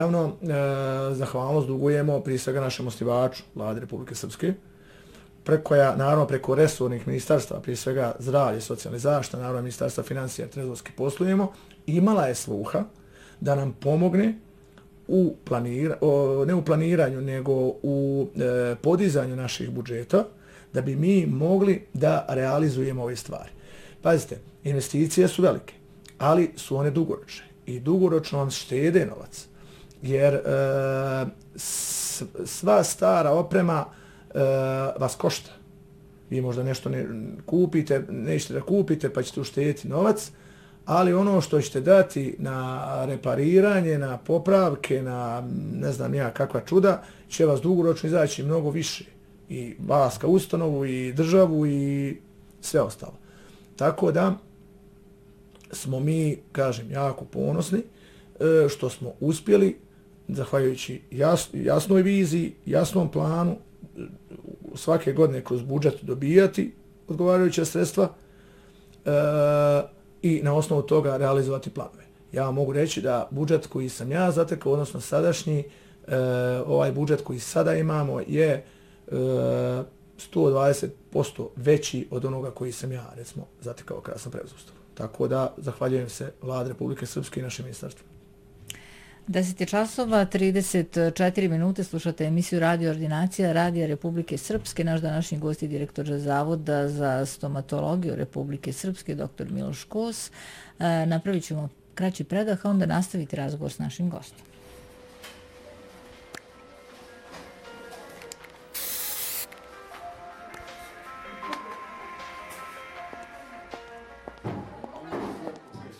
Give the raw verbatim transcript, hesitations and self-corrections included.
Naravno, e, zahvalnost dugujemo prije svega našem osnivaču, Vlade Republike Srpske, preko ja, naravno preko resornih ministarstva, prije svega zdravlje i socijalne zaštite, naravno ministarstva financija, trezorski poslujemo, imala je sluha da nam pomogne u planira, o, ne u planiranju, nego u e, podizanju naših budžeta, da bi mi mogli da realizujemo ove stvari. Pazite, investicije su velike, ali su one dugoročne i dugoročno vam štede novac. Jer e, sva stara oprema e, vas košta. Vi možda nešto ne kupite, nećete da kupite pa ćete uštediti novac, ali ono što ćete dati na repariranje, na popravke, na ne znam ja kakva čuda, će vas dugoročno izaći mnogo više. I vas kao ustanovu, i državu, i sve ostalo. Tako da smo mi, kažem, jako ponosni što smo uspjeli, zahvaljujući jas, jasnoj viziji, jasnom planu, svake godine kroz budžet dobijati odgovarajuća sredstva e, i na osnovu toga realizovati planove. Ja mogu reći da budžet koji sam ja zatekao, odnosno sadašnji, e, ovaj budžet koji sada imamo je e, sto dvadeset posto veći od onoga koji sam ja, recimo, zatekao kada sam preuzeo ustanovu. Tako da, zahvaljujem se Vladi Republike Srpske i našem ministarstvu. deset časova, trideset četiri minute, slušate emisiju Radio Ordinacija Radija Republike Srpske. Naš današnji gost je direktor Zavoda za stomatologiju Republike Srpske, doktor Miloš Kos. Napravit ćemo kraći predah, a onda nastaviti razgovor s našim gostom.